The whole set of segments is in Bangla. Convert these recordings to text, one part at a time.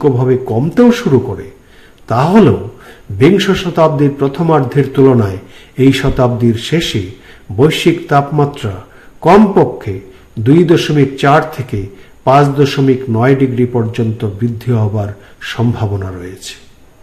উল্লেখযোগ্যভাবে কমতেও শুরু করে, তাহলেও বিংশ শতাব্দীর প্রথমার্ধের তুলনায় এই শতাব্দীর শেষে বৈশ্বিক তাপমাত্রা কমপক্ষে 2.4 থেকে 5.9 ডিগ্রি পর্যন্ত বৃদ্ধি হবার সম্ভাবনা রয়েছে।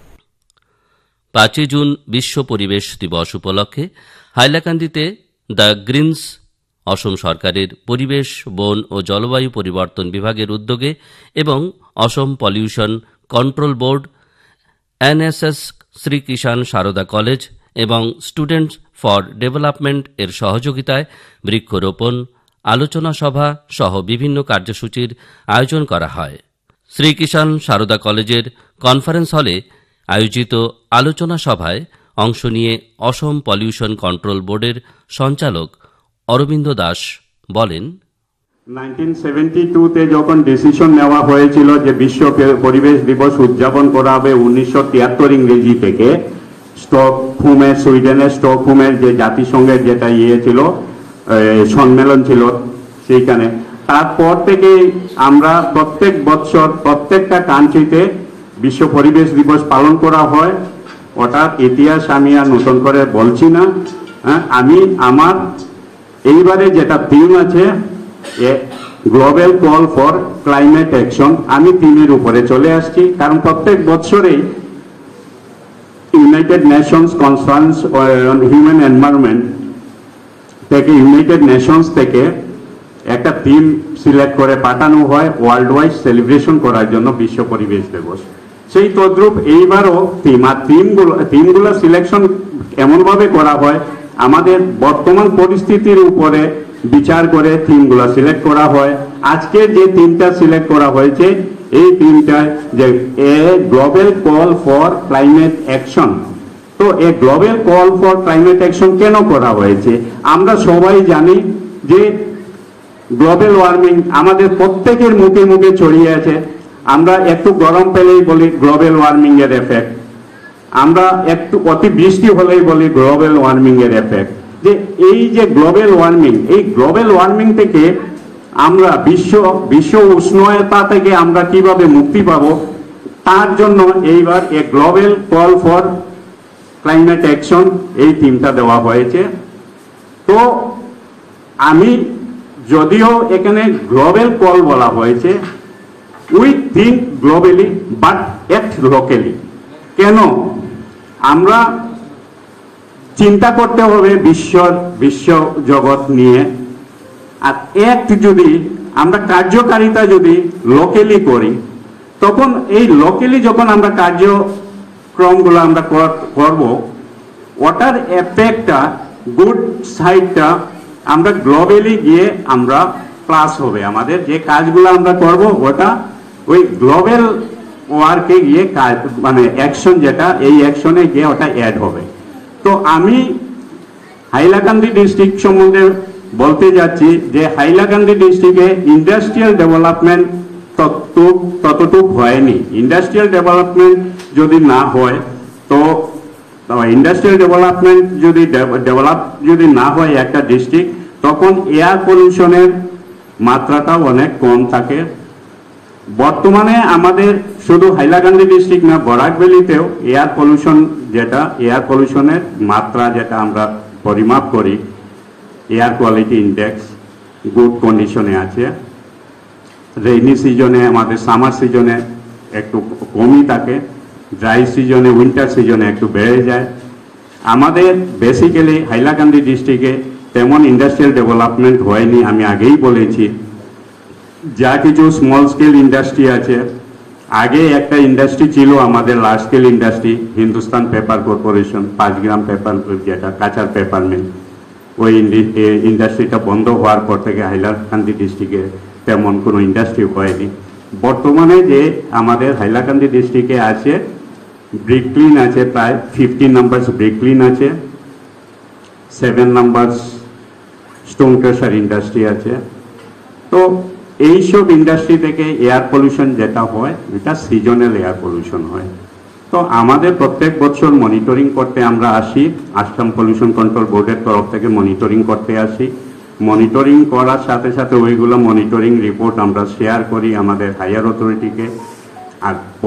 5 জুন বিশ্ব পরিবেশ দিবস উপলক্ষে হাইলাকান্দিতে দ্য গ্রিনস অসম সরকারের পরিবেশ, বন ও জলবায়ু পরিবর্তন বিভাগের উদ্যোগে এবং অসম pollution control board, NSS, Shri কিষাণ সারদা কলেজ এবং স্টুডেন্টস ফর ডেভেলপমেন্ট এর সহযোগিতায় বৃক্ষরোপণ, আলোচনা সভা সহ বিভিন্ন কার্যসূচির আয়োজন করা হয়। শ্রী কিষাণ সারদা কলেজের কনফারেন্স হলে আয়োজিত আলোচনা সভায় অংশ নিয়ে অসম পলিউশন কন্ট্রোল বোর্ডের সঞ্চালক অরবিন্দ দাস বলেন, 1972 তে যখন ডিসিশন নেওয়া হয়েছিল যে বিশ্ব পরিবেশ দিবস উদযাপন করা হবে 1973 ইংরেজি থেকে, স্টকহোমের, সুইডেনের স্টকহোমের যে জাতিসংঘের যেটা ছিল সম্মেলন ছিল সেইখানে, তারপর থেকে আমরা প্রত্যেক বছর প্রত্যেকটা কান্ট্রিতে বিশ্ব পরিবেশ দিবস পালন করা হয়। ওটার ইতিহাস আমি আর নতুন করে বলছি না। আমি আমার এইবারে যেটা থিম আছে global call for climate action, আমি থিমের উপরে চলে আসছি, কারণ প্রত্যেক বছরেই United Nations conference on human environment থেকে, ইউনাইটেড নেশনস থেকে একটা থিম সিলেক্ট করে পাঠানো হয় ওয়ার্ল্ড ওয়াইড সেলিব্রেশন করার জন্য বিশ্ব পরিবেশ দিবস। সেই তদ্রূপ এইবারও থিম, আর থিমগুলো সিলেকশন এমনভাবে করা হয় আমাদের বর্তমান পরিস্থিতির উপরে বিচার করে থিমগুলো সিলেক্ট করা হয়। আজকে যে থিমটা সিলেক্ট করা হয়েছে এই থিমটা যে এ global call for climate action. তো এ global call for climate action কেন করা হয়েছে? আমরা সবাই জানি যে গ্লোবাল ওয়ার্মিং আমাদের প্রত্যেকের মুখে মুখে ছড়িয়ে আছে। আমরা একটু গরম পেলেই বলি গ্লোবাল ওয়ার্মিং এর এফেক্ট, আমরা একটু অতিবৃষ্টি হলেই বলি গ্লোবাল ওয়ার্মিং এর এফেক্ট। যে এই যে গ্লোবাল ওয়ার্মিং, এই গ্লোবাল ওয়ার্মিং থেকে আমরা বিশ্ব উষ্ণতা থেকে আমরা কিভাবে মুক্তি পাবো, তার জন্য এইবার এ global call for climate action এই থিমটা দেওয়া হয়েছে। তো আমি, যদিও এখানে গ্লোবাল কল বলা হয়েছে, we think globally but act locally. কেন? আমরা চিন্তা করতে হবে বিশ্ব জগৎ নিয়ে, আর অ্যাক্ট যদি আমরা কার্যকারিতা যদি লোকালি করি, তখন এই লোকালি যখন আমরা কার্যক্রমগুলো আমরা করব, ওটার এফেক্টটা, গুড সাইডটা আমরা গ্লোবালি গিয়ে আমরা প্লাস হবে। আমাদের যে কাজগুলো আমরা করব ওটা ওই গ্লোবাল ওয়ার্কে গিয়ে কাজ, মানে অ্যাকশন যেটা, এই অ্যাকশনে গিয়ে ওটা অ্যাড হবে। তো আমি হাইলাকান্দি ডিস্ট্রিক্ট সম্বন্ধে বলতে যাচ্ছি যে হাইলাকান্দি ডিস্ট্রিক্টে ইন্ডাস্ট্রিয়াল ডেভেলপমেন্ট ততটুক হয়নি। ইন্ডাস্ট্রিয়াল ডেভেলপমেন্ট যদি না হয়, তো ইন্ডাস্ট্রিয়াল ডেভেলপমেন্ট যদি না হয় একটা ডিস্ট্রিক্ট, তখন এয়ার পলিউশনের মাত্রাটাও অনেক কম থাকে। বর্তমানে আমাদের শুধু হাইলাকান্দি ডিস্ট্রিক্ট না, বরাক ভ্যালিতেও এয়ার পলিউশনের মাত্রা যেটা আমরা পরিমাপ করি, এয়ার কোয়ালিটি ইন্ডেক্স গুড কন্ডিশনে আছে। রেইনি সিজনে, আমাদের সামার সিজনে একটু কমই থাকে, ড্রাই সিজনে, উইন্টার সিজনে একটু বেড়ে যায়। আমাদের বেসিক্যালি হাইলাকান্দি ডিস্ট্রিক্টে তেমন ইন্ডাস্ট্রিয়াল ডেভেলপমেন্ট হয়নি। আমি আগেই বলেছি, যা কিছু স্মল স্কেল ইন্ডাস্ট্রি আছে, আগে একটা ইন্ডাস্ট্রি ছিল আমাদের large scale industry, Hindustan paper corporation, 5 গ্রাম পেপার, যেটা কাঁচার পেপার মিল, ওই ইন্ডাস্ট্রিটা বন্ধ হওয়ার পর থেকে হাইলাকান্দি ডিস্ট্রিক্টে তেমন কোনো ইন্ডাস্ট্রি হয়নি। বর্তমানে যে আমাদের হাইলাকান্দি ডিস্ট্রিক্টে আছে, ব্রিকলিন আছে, প্রায় 15 নাম্বারস ব্রিকলিন আছে, 7 নাম্বারস স্টোন ক্রাশার ইন্ডাস্ট্রি আছে। তো এইসব ইন্ডাস্ট্রি থেকে এয়ার পলিউশন যেটা হয়, এটা সিজনাল এয়ার পলিউশন হয়। তো আমাদের প্রত্যেক বছর মনিটরিং করতে আমরা আসি, আসাম পলিউশন কন্ট্রোল বোর্ডের তরফ থেকে মনিটরিং করতে আসি। মনিটরিং করার সাথে সাথে ওইগুলো মনিটরিং রিপোর্ট আমরা শেয়ার করি আমাদের হায়ার অথরিটিকে। আর